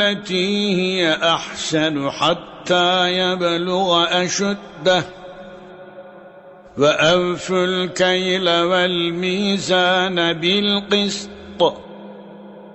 التي هي أحسن حتى يبلغ أشده وأوفوا الكيل والميزان بالقسط